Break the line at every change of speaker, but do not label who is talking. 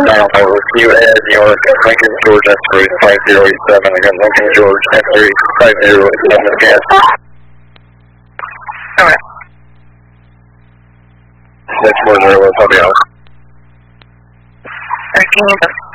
US, New York, Lincoln, George, S3, 5087, again, Lincoln, George, S3, 5087, again.
Alright.
Next more 0, I'll be out.
13.